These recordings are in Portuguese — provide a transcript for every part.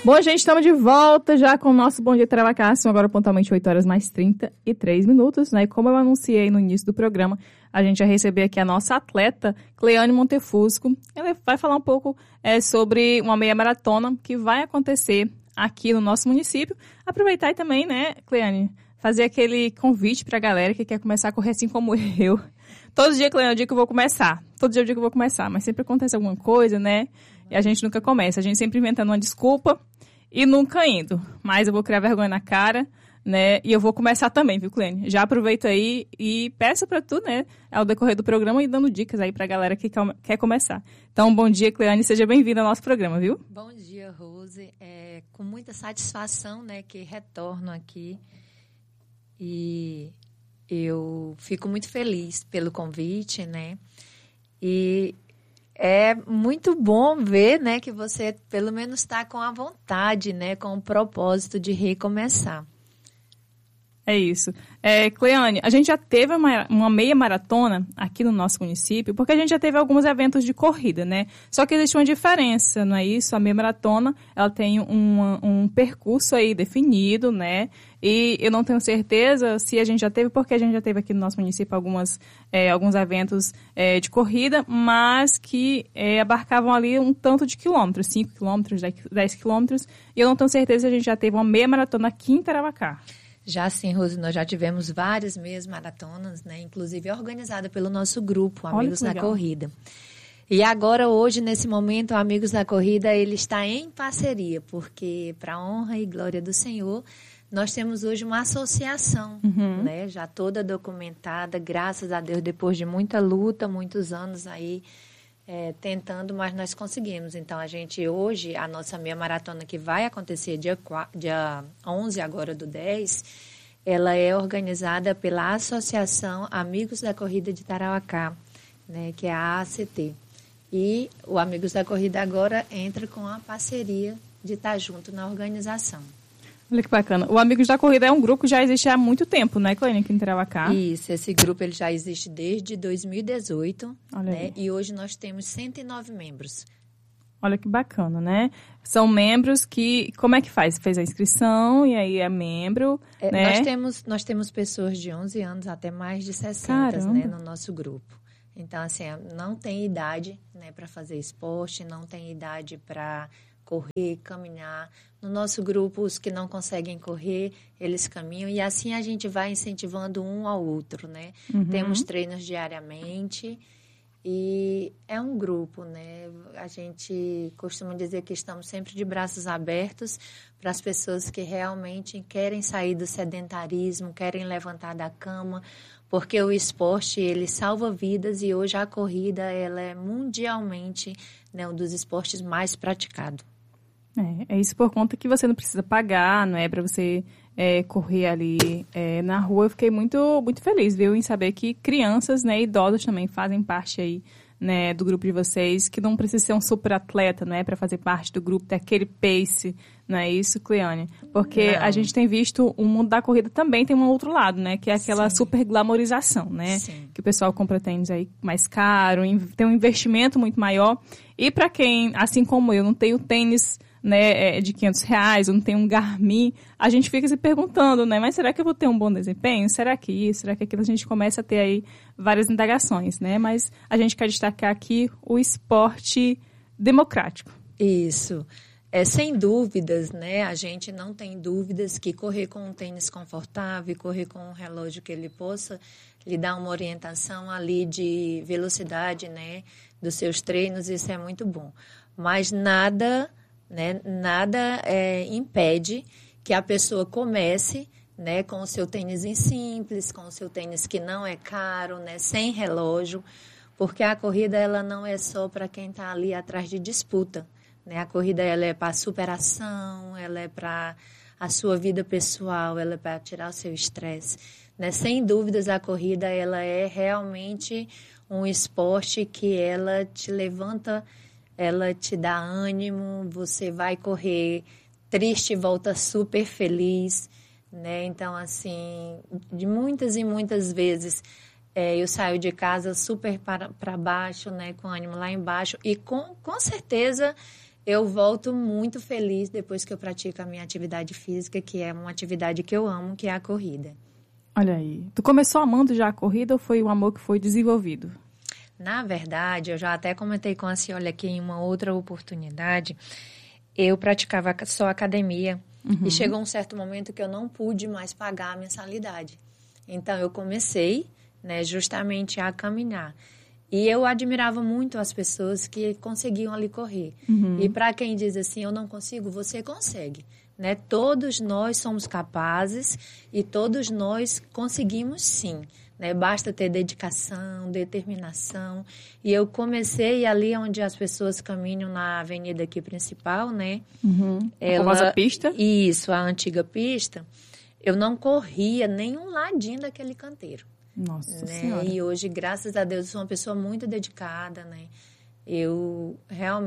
Bom, gente, estamos de volta já com o nosso Bom Dia Travacássimo, agora pontualmente 8 horas mais 33 minutos, né? E como eu anunciei no início do programa, a gente vai receber aqui a nossa atleta, Cleane Montefusco. Ela vai falar um pouco sobre uma meia maratona que vai acontecer aqui no nosso município. Aproveitar e também, né, Cleane, fazer aquele convite para a galera que quer começar a correr assim como eu. Todo dia, Cleane, é o dia que eu vou começar. Todo dia é o dia que eu vou começar, mas sempre acontece alguma coisa, né? E a gente nunca começa. A gente sempre inventando uma desculpa e nunca indo. Mas eu vou criar vergonha na cara, né? E eu vou começar também, viu, Cleane? Já aproveita aí e peça para tu, né, ao decorrer do programa e dando dicas aí pra galera que quer começar. Então, bom dia, Cleane. Seja bem-vinda ao nosso programa, viu? Bom dia, Rose. Com muita satisfação, né, que retorno aqui. E eu fico muito feliz pelo convite, né? E é muito bom ver, né, que você pelo menos está com a vontade, né, com o propósito de recomeçar. É isso. Cleane, a gente já teve uma meia maratona aqui no nosso município, porque a gente já teve alguns eventos de corrida, né? Só que existe uma diferença, não é isso? A meia maratona, ela tem um percurso aí definido, né? E eu não tenho certeza se a gente já teve, porque a gente já teve aqui no nosso município alguns eventos de corrida, mas que abarcavam ali um tanto de quilômetros, 5 quilômetros, 10 quilômetros, e eu não tenho certeza se a gente já teve uma meia maratona aqui em Tarauacá. Já sim, Rose, nós já tivemos várias meias maratonas, né? Inclusive organizada pelo nosso grupo, Amigos da Corrida. E agora, hoje, nesse momento, o Amigos da Corrida, ele está em parceria, porque, para a honra e glória do Senhor, nós temos hoje uma associação, né? Já toda documentada, graças a Deus, depois de muita luta, muitos anos aí, tentando, mas nós conseguimos. Então, hoje, a nossa meia maratona que vai acontecer dia 11 agora do 10, ela é organizada pela Associação Amigos da Corrida de Tarauacá, né, que é a ACT. E o Amigos da Corrida agora entra com a parceria de estar junto na organização. Olha que bacana. O Amigos da Corrida é um grupo que já existe há muito tempo, né, Cleane, aqui em Tarauacá? Isso, esse grupo ele já existe desde 2018, Olha, né? E hoje nós temos 109 membros. Olha que bacana, né? São membros que... Como é que faz? Fez a inscrição e aí é membro, né? Nós temos pessoas de 11 anos até mais de 60, Caramba, né, no nosso grupo. Então, assim, não tem idade, né, para fazer esporte, não tem idade para correr, caminhar. No nosso grupo, os que não conseguem correr, eles caminham. E assim a gente vai incentivando um ao outro, né? Temos treinos diariamente e é um grupo, né? A gente costuma dizer que estamos sempre de braços abertos para as pessoas que realmente querem sair do sedentarismo, querem levantar da cama, porque o esporte, ele salva vidas e hoje a corrida, ela é mundialmente, né, um dos esportes mais praticados. É isso por conta que você não precisa pagar, não é para você correr ali na rua. Eu fiquei muito, muito feliz, viu, em saber que crianças, né, idosos também fazem parte aí, né, do grupo de vocês, que não precisa ser um super atleta, né, para fazer parte do grupo, ter aquele pace, não é isso, Cleane? Porque a gente tem visto o mundo da corrida também tem um outro lado, né, que é aquela super glamorização, né, que o pessoal compra tênis aí mais caro, tem um investimento muito maior. E para quem, assim como eu, não tem o tênis, né, de R$500, eu não tenho um Garmin, a gente fica se perguntando, né, mas será que eu vou ter um bom desempenho? Será que isso? Será que aquilo? A gente começa a ter aí várias indagações, né, mas a gente quer destacar aqui o esporte democrático. Isso. Sem dúvidas, né, a gente não tem dúvidas que correr com um tênis confortável, correr com um relógio que ele possa lhe dar uma orientação ali de velocidade, né, dos seus treinos, isso é muito bom. Mas nada impede que a pessoa comece, né, com o seu tênis simples, com o seu tênis que não é caro, né, sem relógio, porque a corrida ela não é só para quem está ali atrás de disputa, né? A corrida ela é para superação, ela é para a sua vida pessoal, ela é para tirar o seu estresse, né? Sem dúvidas a corrida ela é realmente um esporte que ela te levanta, ela te dá ânimo, você vai correr triste e volta super feliz, né? Então, assim, de muitas e muitas vezes eu saio de casa super para baixo, né? Com ânimo lá embaixo e com certeza eu volto muito feliz depois que eu pratico a minha atividade física, que é uma atividade que eu amo, que é a corrida. Olha aí. Tu começou amando já a corrida ou foi um amor que foi desenvolvido? Na verdade, eu já até comentei com a Cioli aqui em uma outra oportunidade, eu praticava só academia e chegou um certo momento que eu não pude mais pagar a mensalidade. Então, eu comecei, né, justamente a caminhar. E eu admirava muito as pessoas que conseguiam ali correr. E para quem diz assim, eu não consigo, você consegue. Né? Todos nós somos capazes e todos nós conseguimos sim. Né? Basta ter dedicação, determinação. E eu comecei ali onde as pessoas caminham na avenida aqui principal, né? A famosa pista? Isso, a antiga pista. Eu não corria nem um ladinho daquele canteiro. Nossa né? Senhora. E hoje, graças a Deus, eu sou uma pessoa muito dedicada, né? Eu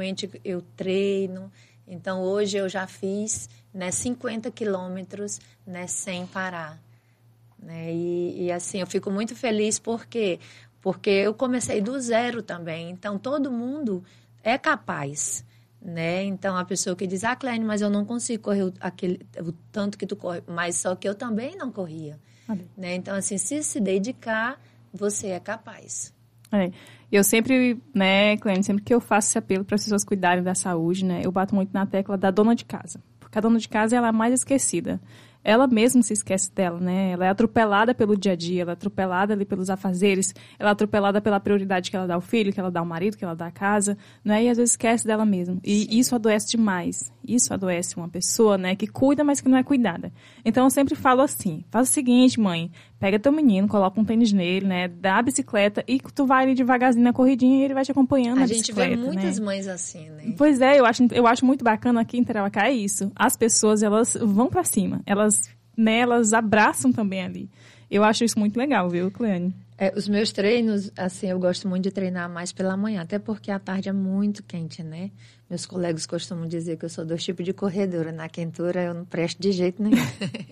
treino. Então, hoje eu já fiz, né, 50 quilômetros, né, sem parar. Né? E assim, eu fico muito feliz porque eu comecei do zero também. Então, todo mundo é capaz. Né? Então, a pessoa que diz, Cleane, mas eu não consigo correr o tanto que tu corre. Mas só que eu também não corria. Né? Então, assim, se dedicar, você é capaz. Eu sempre, né, Cleane, sempre que eu faço esse apelo para as pessoas cuidarem da saúde, né, eu bato muito na tecla da dona de casa. Porque a dona de casa ela é a mais esquecida. Ela mesma se esquece dela, né? Ela é atropelada pelo dia a dia, ela é atropelada ali pelos afazeres, ela é atropelada pela prioridade que ela dá ao filho, que ela dá ao marido, que ela dá à casa, né? E às vezes esquece dela mesma. E Sim. Isso adoece demais. Isso adoece uma pessoa, né, que cuida, mas que não é cuidada. Então eu sempre falo assim, faz o seguinte, mãe, pega teu menino, coloca um tênis nele, né, dá a bicicleta e tu vai ali devagarzinho na corridinha e ele vai te acompanhando na bicicleta. A gente vê muitas né? mães assim, né? Pois é, eu acho muito bacana aqui em Tarauacá é isso. As pessoas, elas vão pra cima, elas abraçam também ali. Eu acho isso muito legal, viu, Cleane? Os meus treinos, assim, eu gosto muito de treinar mais pela manhã, até porque a tarde é muito quente, né? Meus colegas costumam dizer que eu sou 2 tipos de corredora. Na quentura eu não presto de jeito nenhum.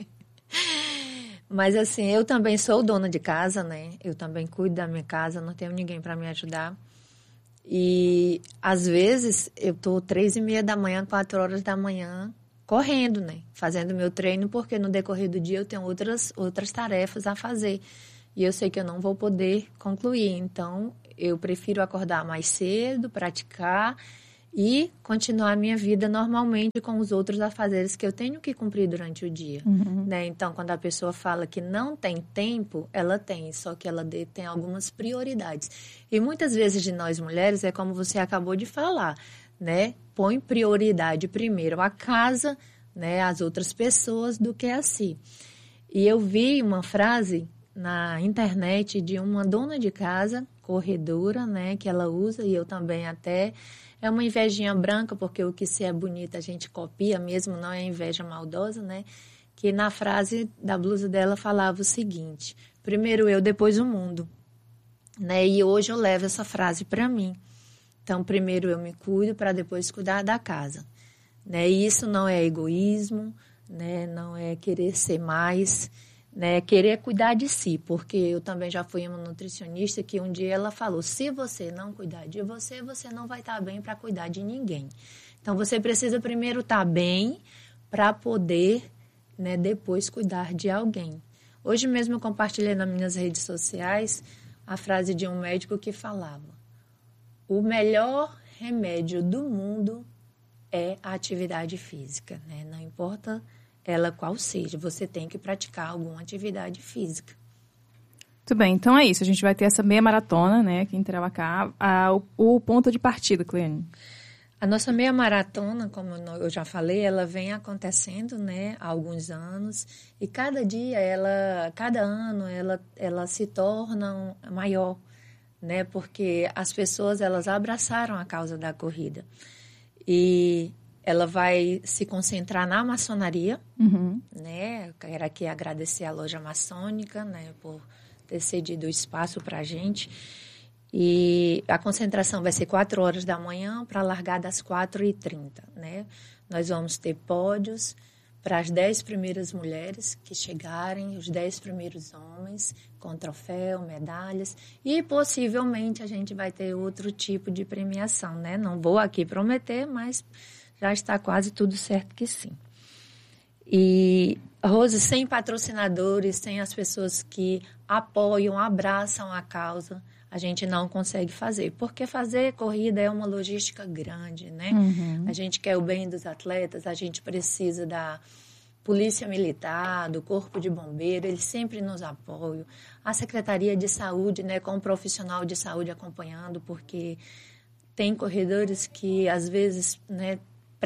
Mas, assim, eu também sou dona de casa, né? Eu também cuido da minha casa, não tenho ninguém para me ajudar. E, às vezes, eu tô 3h30 da manhã, 4 horas da manhã, correndo, né? Fazendo meu treino, porque no decorrer do dia eu tenho outras tarefas a fazer. E eu sei que eu não vou poder concluir. Então, eu prefiro acordar mais cedo, praticar e continuar a minha vida normalmente com os outros afazeres que eu tenho que cumprir durante o dia. Né? Então, quando a pessoa fala que não tem tempo, ela tem, só que ela tem algumas prioridades. E muitas vezes de nós mulheres, é como você acabou de falar, né? Põe prioridade primeiro a casa, né? As outras pessoas do que a si. E eu vi uma frase na internet de uma dona de casa, corredora, né? Que ela usa, e eu também até... É uma invejinha branca, porque o que se é bonito a gente copia mesmo, não é inveja maldosa, né? Que na frase da blusa dela falava o seguinte: primeiro eu, depois o mundo. Né? E hoje eu levo essa frase para mim. Então, primeiro eu me cuido para depois cuidar da casa. Né? E isso não é egoísmo, né? Não é querer ser mais, né? Querer cuidar de si, porque eu também já fui uma nutricionista que um dia ela falou, se você não cuidar de você, você não vai estar bem para cuidar de ninguém. Então, você precisa primeiro estar bem para poder, né, depois cuidar de alguém. Hoje mesmo eu compartilhei nas minhas redes sociais a frase de um médico que falava: o melhor remédio do mundo é a atividade física, né? Não importa ela qual seja, você tem que praticar alguma atividade física. Muito bem, então é isso. A gente vai ter essa meia maratona, né, aqui em Tarauacá. O ponto de partida, Cleane. A nossa meia maratona, como eu já falei, ela vem acontecendo, né, há alguns anos. E cada dia, cada ano, ela se torna maior, né, porque as pessoas, elas abraçaram a causa da corrida. E ela vai se concentrar na maçonaria, né? Eu quero aqui agradecer a loja maçônica, né, por ter cedido o espaço para a gente. E a concentração vai ser 4 horas da manhã para largar das 4h30, né? Nós vamos ter pódios para as 10 primeiras mulheres que chegarem, os 10 primeiros homens, com troféu, medalhas. E possivelmente a gente vai ter outro tipo de premiação, né? Não vou aqui prometer, mas já está quase tudo certo que sim. E, Rose, sem patrocinadores, sem as pessoas que apoiam, abraçam a causa, a gente não consegue fazer. Porque fazer corrida é uma logística grande, né? A gente quer o bem dos atletas, a gente precisa da Polícia Militar, do Corpo de Bombeiro, eles sempre nos apoiam. A Secretaria de Saúde, né, com um profissional de saúde acompanhando, porque tem corredores que, às vezes, né,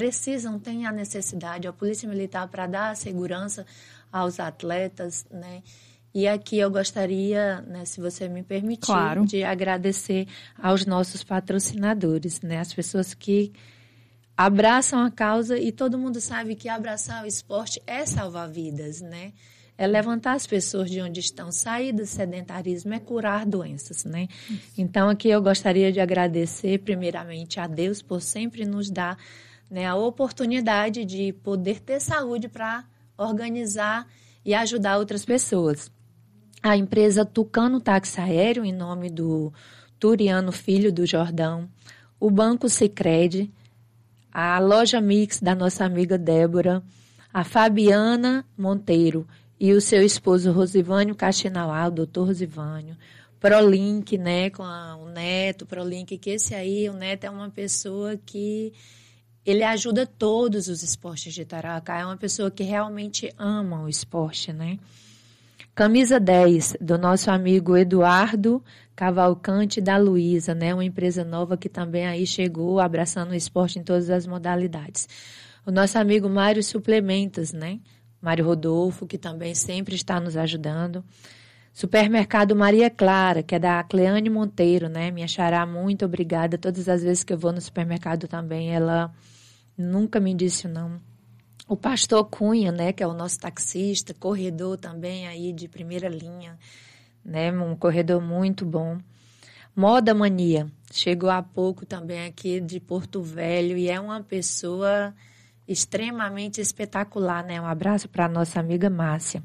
têm a necessidade, a Polícia Militar, para dar segurança aos atletas, né? E aqui eu gostaria, né, se você me permitir, claro, de agradecer aos nossos patrocinadores, né, as pessoas que abraçam a causa, e todo mundo sabe que abraçar o esporte é salvar vidas, né? É levantar as pessoas de onde estão, sair do sedentarismo, é curar doenças, né? Então, aqui eu gostaria de agradecer primeiramente a Deus por sempre nos dar, né, a oportunidade de poder ter saúde para organizar e ajudar outras pessoas. A empresa Tucano Táxi Aéreo, em nome do Turiano Filho do Jordão, o Banco Sicredi, a Loja Mix da nossa amiga Débora, a Fabiana Monteiro e o seu esposo Rosivânio Caxinauá, o doutor Rosivânio, Prolink, né, com o Neto, Prolink, que esse aí, o Neto é uma pessoa que ele ajuda todos os esportes de Tarauacá, é uma pessoa que realmente ama o esporte, né? Camisa 10, do nosso amigo Eduardo Cavalcante da Luísa, né? Uma empresa nova que também aí chegou abraçando o esporte em todas as modalidades. O nosso amigo Mário Suplementos, né? Mário Rodolfo, que também sempre está nos ajudando. Supermercado Maria Clara, que é da Cleane Monteiro, né? Minha xará, muito obrigada. Todas as vezes que eu vou no supermercado também, ela nunca me disse não. O Pastor Cunha, né, que é o nosso taxista, corredor também aí de primeira linha, né, um corredor muito bom. Moda Mania, chegou há pouco também aqui de Porto Velho e é uma pessoa extremamente espetacular, né, um abraço para a nossa amiga Márcia.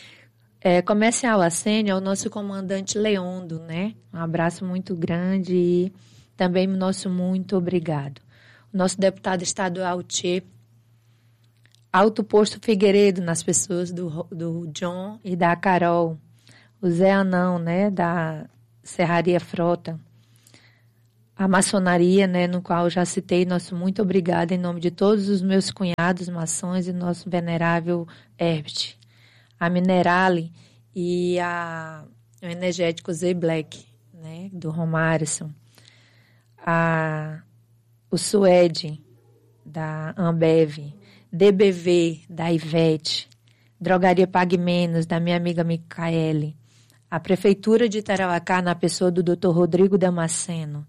Comercial Assênia é o nosso comandante Leondo, né, um abraço muito grande e também nosso muito obrigado. O nosso deputado estadual Tchê, Alto Posto Figueiredo, nas pessoas do John e da Carol. O Zé Anão, né, da Serraria Frota. A maçonaria, né, no qual eu já citei, nosso muito obrigado em nome de todos os meus cunhados maçons e nosso venerável Herbert. A Minerale e o energético Z Black, né, do Romarison. O Suede, da Ambev. DBV, da Ivete, Drogaria Pague Menos, da minha amiga Micaele, a Prefeitura de Tarauacá, na pessoa do Dr. Rodrigo Damasceno,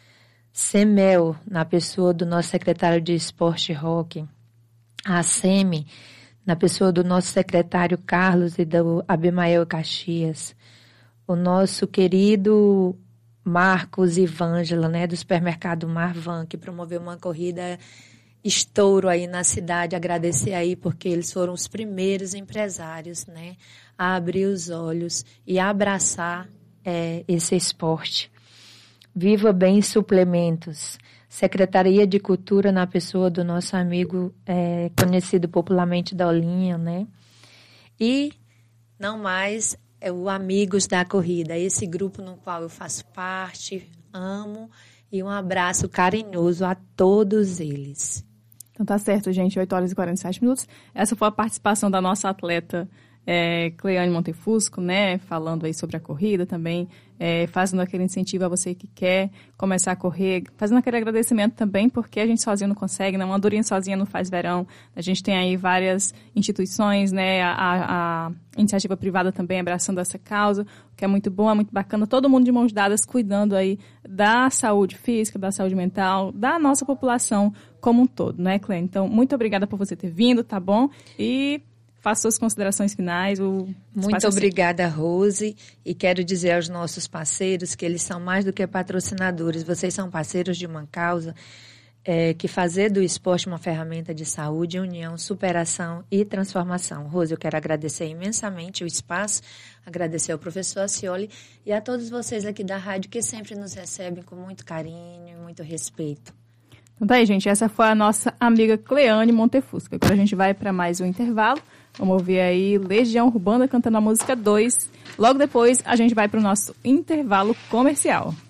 CEMEL, na pessoa do nosso secretário de Esporte Roque, a SEMI, na pessoa do nosso secretário Carlos e do Abimael Caxias, o nosso querido Marcos Ivângela, né, do supermercado Marvan, que promoveu uma corrida estouro aí na cidade, agradecer aí porque eles foram os primeiros empresários, né, a abrir os olhos e a abraçar esse esporte. Viva Bem Suplementos, Secretaria de Cultura na pessoa do nosso amigo conhecido popularmente Dolinha, né, e não mais o Amigos da Corrida, esse grupo no qual eu faço parte, amo, e um abraço carinhoso a todos eles. Então tá certo, gente, 8 horas e 47 minutos. Essa foi a participação da nossa atleta Cleane Montefusco, né, falando aí sobre a corrida também, fazendo aquele incentivo a você que quer começar a correr, fazendo aquele agradecimento também, porque a gente sozinho não consegue, né, uma andorinha sozinha não faz verão. A gente tem aí várias instituições, né, a iniciativa privada também abraçando essa causa, o que é muito bom, é muito bacana, todo mundo de mãos dadas cuidando aí da saúde física, da saúde mental, da nossa população como um todo, né, Cleane? Então, muito obrigada por você ter vindo, tá bom? E faça suas considerações finais. Muito obrigada, Rose. E quero dizer aos nossos parceiros que eles são mais do que patrocinadores. Vocês são parceiros de uma causa que fazer do esporte uma ferramenta de saúde, união, superação e transformação. Rose, eu quero agradecer imensamente o espaço, agradecer ao professor Acioli e a todos vocês aqui da rádio que sempre nos recebem com muito carinho e muito respeito. Então tá aí, gente. Essa foi a nossa amiga Cleane Montefusco. Agora a gente vai para mais um intervalo. Vamos ouvir aí Legião Urbana cantando a música 2. Logo depois, a gente vai para o nosso intervalo comercial.